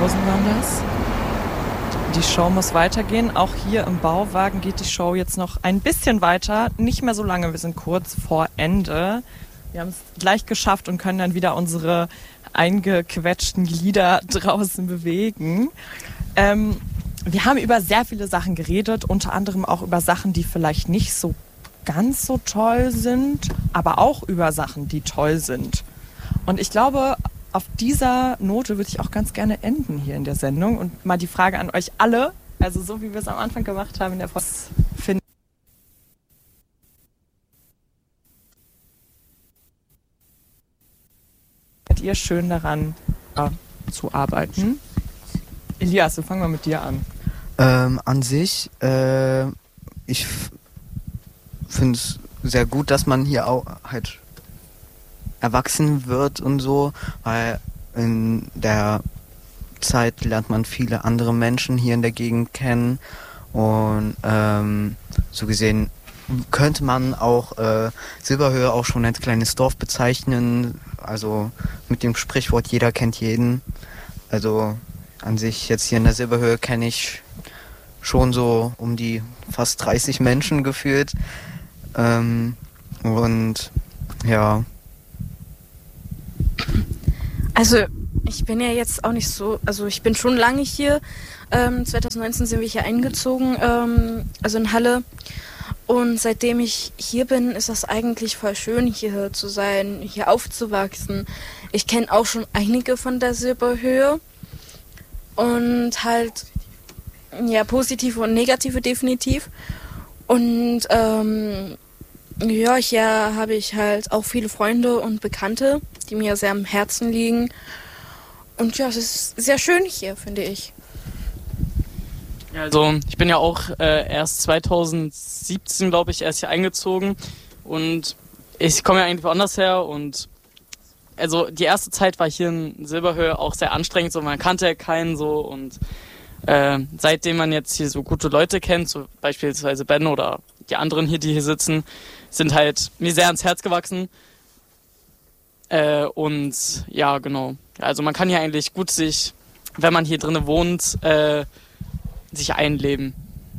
Sandhausen waren das. Die Show muss weitergehen. Auch hier im Bauwagen geht die Show jetzt noch ein bisschen weiter. Nicht mehr so lange, wir sind kurz vor Ende. Wir haben es gleich geschafft und können dann wieder unsere eingequetschten Glieder draußen bewegen. Wir haben über sehr viele Sachen geredet, unter anderem auch über Sachen, die vielleicht nicht so ganz so toll sind, aber auch über Sachen, die toll sind. Und ich glaube, auf dieser Note würde ich auch ganz gerne enden hier in der Sendung und mal die Frage an euch alle, also so wie wir es am Anfang gemacht haben in der Folge, findet ihr schön daran zu arbeiten? Elias, wir fangen mal mit dir an. An sich, ich finde es sehr gut, dass man hier auch halt erwachsen wird und so, weil in der Zeit lernt man viele andere Menschen hier in der Gegend kennen und so gesehen könnte man auch Silberhöhe auch schon als kleines Dorf bezeichnen, also mit dem Sprichwort jeder kennt jeden. Also an sich jetzt hier in der Silberhöhe kenne ich schon so um die fast 30 Menschen gefühlt. Und ja. Also ich bin ja jetzt auch nicht so, also ich bin schon lange hier. 2019 sind wir hier eingezogen, also in Halle. Und seitdem ich hier bin, ist das eigentlich voll schön, hier zu sein, hier aufzuwachsen. Ich kenne auch schon einige von der Silberhöhe. Und halt, ja, positive und negative definitiv. Und ja, hier habe ich halt auch viele Freunde und Bekannte, die mir sehr am Herzen liegen. Und ja, es ist sehr schön hier, finde ich. Also ich bin ja auch erst 2017, glaube ich, erst hier eingezogen. Und ich komme ja eigentlich woanders her. Und also die erste Zeit war hier in Silberhöhe auch sehr anstrengend. So, man kannte ja keinen so. Und seitdem man jetzt hier so gute Leute kennt, so beispielsweise Ben oder die anderen hier, die hier sitzen, sind halt mir sehr ans Herz gewachsen. Und ja, genau. Also man kann hier eigentlich gut sich, wenn man hier drinnen wohnt, sich einleben.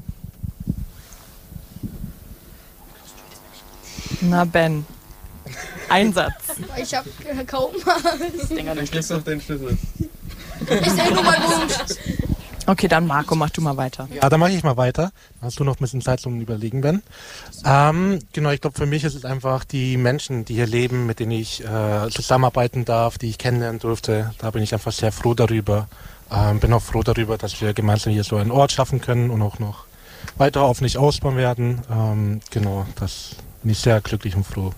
Na Ben, ein Satz. Ich hab kaum was. Ich gib's noch den Schlüssel. Ich sehe nur meinen Wunsch. Okay, dann Marco, mach du mal weiter. Ja, dann mache ich mal weiter. Dann hast du noch ein bisschen Zeit zum Überlegen, Ben. Genau, ich glaube, für mich ist es einfach die Menschen, die hier leben, mit denen ich zusammenarbeiten darf, die ich kennenlernen durfte. Da bin ich einfach sehr froh darüber. Bin auch froh darüber, dass wir gemeinsam hier so einen Ort schaffen können und auch noch weiter hoffentlich ausbauen werden. Genau, das bin ich sehr glücklich und froh.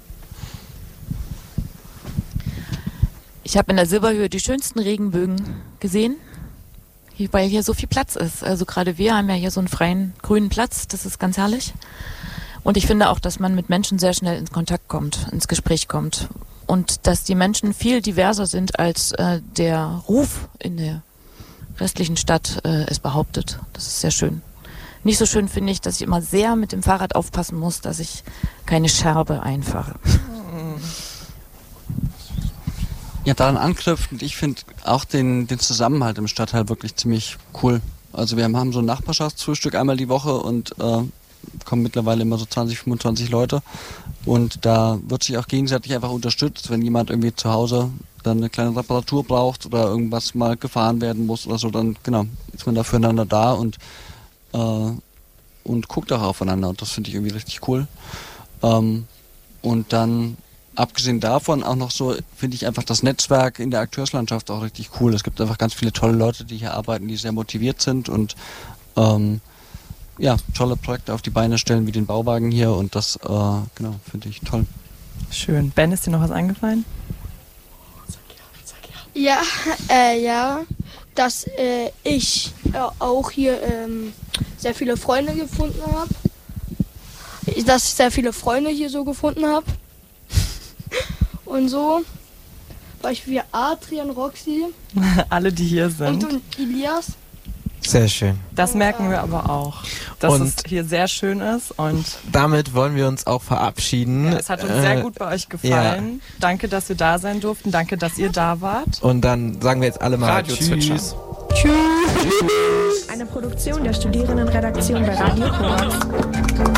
Ich habe in der Silberhöhe die schönsten Regenbögen gesehen, weil hier so viel Platz ist. Also gerade wir haben ja hier so einen freien grünen Platz, das ist ganz herrlich. Und ich finde auch, dass man mit Menschen sehr schnell in Kontakt kommt, ins Gespräch kommt. Und dass die Menschen viel diverser sind, als der Ruf in der restlichen Stadt es behauptet. Das ist sehr schön. Nicht so schön finde ich, dass ich immer sehr mit dem Fahrrad aufpassen muss, dass ich keine Scherbe einfahre. Ja, daran anknüpfend, ich finde auch den Zusammenhalt im Stadtteil wirklich ziemlich cool. Also wir haben so ein Nachbarschaftsfrühstück einmal die Woche und kommen mittlerweile immer so 20, 25 Leute. Und da wird sich auch gegenseitig einfach unterstützt, wenn jemand irgendwie zu Hause dann eine kleine Reparatur braucht oder irgendwas mal gefahren werden muss oder so, dann genau, ist man da füreinander da und guckt auch aufeinander. Und das finde ich irgendwie richtig cool. Und dann abgesehen davon auch noch so, finde ich einfach das Netzwerk in der Akteurslandschaft auch richtig cool. Es gibt einfach ganz viele tolle Leute, die hier arbeiten, die sehr motiviert sind und ja, tolle Projekte auf die Beine stellen, wie den Bauwagen hier und das, genau, finde ich toll. Schön. Ben, ist dir noch was eingefallen? Ja, dass ich auch hier sehr viele Freunde gefunden habe. Dass ich sehr viele Freunde hier so gefunden habe. Und so. Beispiel Adrian, Roxy. Alle, die hier sind. Und Elias. Sehr schön. Das merken wir aber auch, dass es hier sehr schön ist. Und damit wollen wir uns auch verabschieden. Ja, es hat uns sehr gut bei euch gefallen. Ja. Danke, dass wir da sein durften. Danke, dass ihr da wart. Und dann sagen wir jetzt alle mal Radio Tschüss. Zwitschern. Tschüss. Eine Produktion der Studierendenredaktion bei Radio Korax.